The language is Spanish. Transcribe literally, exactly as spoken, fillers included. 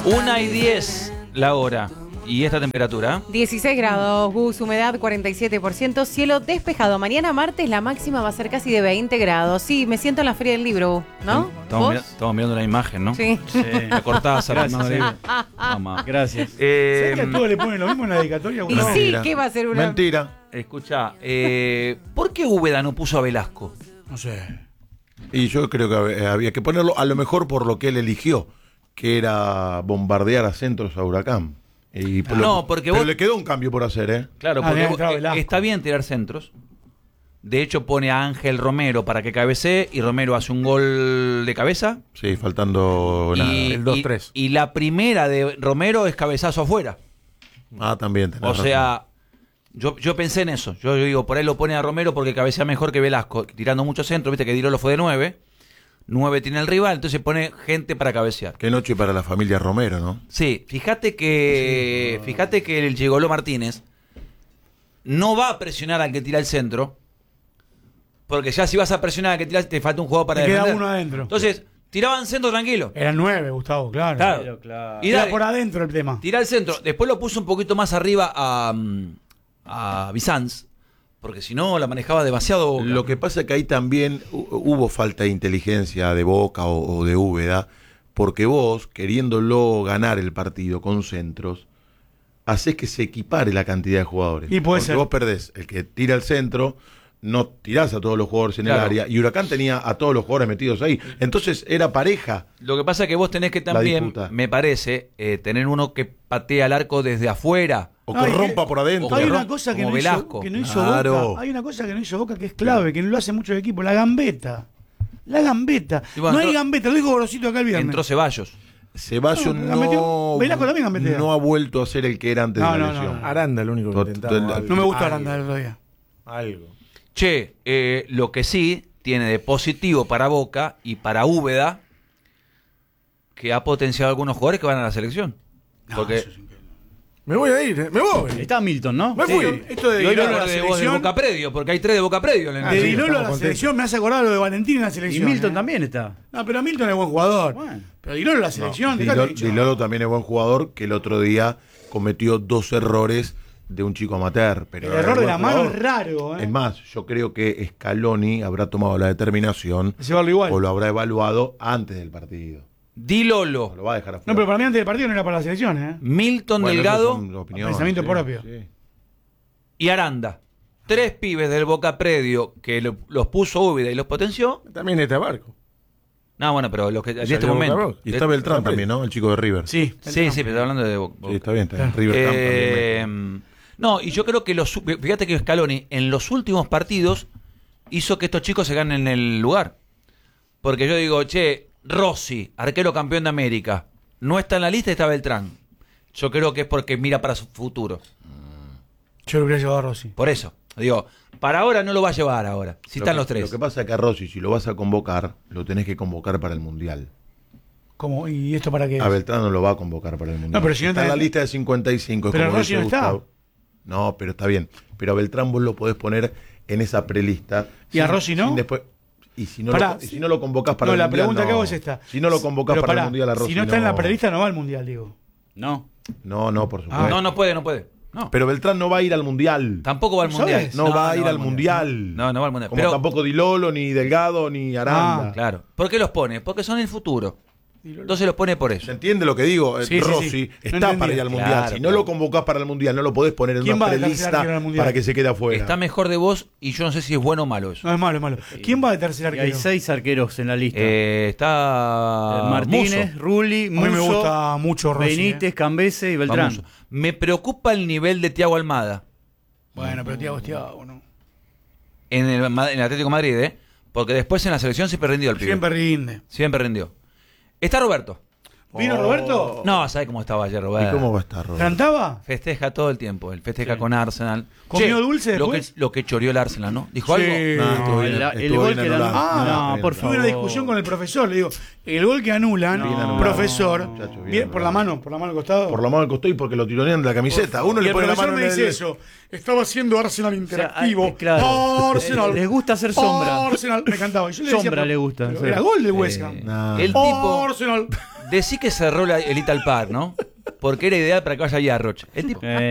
Una y diez la hora. ¿Y esta temperatura? dieciséis grados, Gus, humedad cuarenta y siete por ciento, cielo despejado. Mañana martes la máxima va a ser casi de veinte grados. Sí, me siento en la Feria del Libro, ¿no? Estamos, mira, estamos mirando la imagen, ¿no? Sí. Sí. La cortás, Gracias. Mamá. Gracias. Eh, ¿Sabes que a todos le ponen lo mismo en la dedicatoria? Y No. sí, Mentira. ¿qué va a ser una...? Mentira. Escucha, eh, ¿por qué Úbeda no puso a Velasco? No sé. Y yo creo que hab- había que ponerlo a lo mejor por lo que él eligió, que era bombardear a centros a Huracán. Y por No, lo- porque pero vos- le quedó un cambio por hacer, ¿eh? Claro, Ah, porque había vos- entrado eh, Velasco. está bien tirar centros. De hecho, pone a Ángel Romero para que cabecee y Romero hace un gol de cabeza. Sí, faltando nada. Y, El dos y- tres. y la primera de Romero es cabezazo afuera. Ah, también. tenés O razón. sea, yo, yo pensé en eso. Yo, yo digo, por ahí lo pone a Romero porque cabecea mejor que Velasco, tirando muchos centros. Viste que Dirolo fue de nueve. nueve tiene el rival, entonces pone gente para cabecear. Qué noche para la familia Romero, ¿no? Sí, fíjate que fíjate que el Gigoló Martínez no va a presionar al que tira el centro, porque ya si vas a presionar al que tira, te falta un jugador para Te queda defender. uno adentro. Entonces, tiraban centro tranquilo. Eran nueve, Gustavo, claro. Claro. Pero claro. Y Era dale, por adentro el tema. tira el centro. Después lo puso un poquito más arriba a, mm, a Bizanz, porque si no la manejaba demasiado Boca. Lo que pasa es que ahí también hu- hubo falta de inteligencia de Boca o, o de Úbeda, porque vos, queriéndolo ganar el partido con centros, haces que se equipare la cantidad de jugadores. Y puede porque ser. vos perdés el que tira el centro, no tirás a todos los jugadores en Claro. el área, y Huracán tenía a todos los jugadores metidos ahí. Entonces era pareja. Lo que pasa es que vos tenés que La también, disputa. me parece, eh, tener uno que patea el arco desde afuera. O No, que y que- rompa por adentro. o Hay que una rom- cosa que como no, hizo, Velasco. que no hizo Claro. Boca. Hay una cosa que no hizo Boca que es clave, que no lo hace mucho el equipo, la gambeta. La gambeta. Y bueno, no hay entró- gambeta, lo dijo Gorosito acá el viernes. Entró Ceballos. Ceballos No, no, la metió- Velasco también gambetea. no ha vuelto a ser el que era antes No, de la no, no, lesión. no. Aranda el único que Tot- intentaba. tot- No me gusta Algo. Aranda el otro día. Algo. Che, eh, lo que sí tiene de positivo para Boca y para Úbeda, que ha potenciado algunos jugadores que van a la selección. No, Porque eso es increíble. Me voy a ir, eh, me voy. Está Milton, ¿no? Me Sí, fui. esto de y hoy Dilolo no a la de, vos de selección, Boca Predio, porque hay tres de Boca Predio. en el- Ah, de sí, Dilolo a estamos la contentos. selección me hace acordar lo de Valentín en la Y selección. Milton ¿eh? también está. No, pero Milton es buen jugador. Bueno. Pero Dilolo a la selección, dejate Dilolo, dicho. Dilolo también es buen jugador, que el otro día cometió dos errores de un chico amateur. Pero El es error de buen la mano jugador. es raro, ¿eh? Es más, yo creo que Scaloni habrá tomado la determinación De llevarlo igual. o lo habrá evaluado antes del partido. Di No Lolo, lo va a dejar afuera. No, pero para mí antes del partido no era para la selección, ¿eh? Milton Bueno, Delgado esas son opiniones, Pensamiento sí, propio. sí. y Aranda. Tres pibes del Boca Predio que lo- los puso Úbeda y los potenció. También está Barco. No, bueno, pero los que en Salió este Boca momento. Boca. Y está Beltrán también, ¿no? El chico de River. Sí. Sí, sí, pero estoy hablando de Boca. Sí, está bien, está bien. River Camp Eh, también. no, y yo creo que los fíjate que Scaloni en los últimos partidos hizo que estos chicos se ganen el lugar. Porque yo digo, che, Rossi, arquero campeón de América, no está en la lista y está Beltrán. Yo creo que es porque mira para su futuro. Yo lo hubiera llevado a Rossi. Por eso, digo, para ahora no lo va a llevar ahora. Si Lo están que- los tres. Lo que pasa es que a Rossi, si lo vas a convocar, lo tenés que convocar para el Mundial. ¿Cómo? ¿Y esto para qué? A Beltrán no lo va a convocar para el Mundial. No, pero si no está en tenés- la lista de cincuenta y cinco. es Pero como Rossi dice no está. Gustavo. No, pero está bien. Pero a Beltrán vos lo podés poner en esa prelista. ¿Y a sin- Rossi no? sin después- y si no, Pará, lo, y si no lo convocás para no, el la Mundial. pregunta no. que hago es esta. Si no lo convocás Pero para pará, el Mundial a Rossi. si no está en la no. prelista no va al Mundial, digo. No. No, no, por supuesto. Ah. No, no puede, no puede. No. Pero Beltrán no va a ir al Mundial. Tampoco va al ¿No mundial. sabes? No, va a ir va al Mundial. No, no va al Mundial. Como Pero, tampoco Di Lolo, ni Delgado, ni Aranda. Ah, claro. ¿Por qué los pone? Porque son el futuro. Entonces los pone por eso. ¿Se entiende lo que digo? Sí, sí, Rossi sí. No está entendí. para ir al Mundial. Claro, si no claro. lo convocás para el Mundial, no lo podés poner en ¿Quién una va a tercer prelista arquero al Mundial? para que se quede afuera. Está mejor de vos y yo no sé si es bueno o malo eso. No es malo, es malo. ¿Quién va de tercer Y arquero? hay seis arqueros en la lista. Eh, está Eh, Martínez, Musso. Rulli, A mí me Musso, gusta mucho Rossi. Benítez, ¿eh? Cambese y Va Beltrán. Musso. Me preocupa el nivel de Thiago Almada Bueno, pero Thiago es Thiago, ¿no? en el, Ma- en el Atlético de Madrid, ¿eh? Porque después en la selección siempre rindió el pibe. Siempre rinde. Siempre rindió. Está Roberto. ¿Vino Roberto? No, ¿sabe cómo estaba ayer ¿Y Roberto? cómo va a estar, Roberto? ¿Cantaba? Festeja todo el tiempo. Él festeja con Arsenal. ¿Comió dulce lo que, después? lo que choreó el Arsenal, ¿no? ¿Dijo Sí. algo? No, estuvo bien, el- el estuvo gol bien que la- anulado. Ah, está no, bien por anulado. Tuve una favor. discusión con el profesor, le digo, el gol que anulan, Bien anulado. profesor, Muchacho, bien bien, por la anulado. mano, por la mano al costado. Por la mano al costado y porque lo tironean de la camiseta. Uno y le el pone la profesor mano me en dice el... eso. Estaba haciendo Arsenal interactivo. O sea, ah, claro. Arsenal. Les gusta hacer sombra. Arsenal. Me encantaba. Y yo le Sombra decía, pero- le gusta, pero sí. Era gol de West Ham. Eh, Nah. el tipo, Arsenal. decí que cerró la- el Ital Park, ¿no? Porque era ideal para que vaya Yarroch. El tipo, Eh,